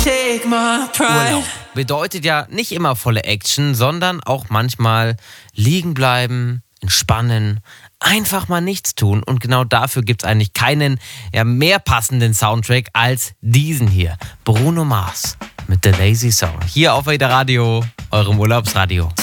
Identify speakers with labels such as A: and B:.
A: Take my pride.
B: Urlaub bedeutet ja nicht immer volle Action, sondern auch manchmal liegen bleiben, entspannen, einfach mal nichts tun. Und genau dafür gibt es eigentlich keinen mehr passenden Soundtrack als diesen hier. Bruno Mars mit The Lazy Song. Hier auf Wieder Radio, eurem Urlaubsradio.